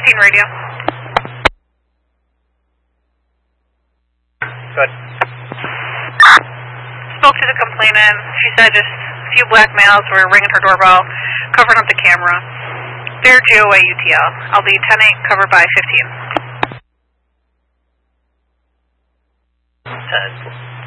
radio. Good. Spoke to the complainant. She said just a few black males were ringing her doorbell, covering up the camera. They're GOA UTL. I'll be 10-8, covered by 15. 10.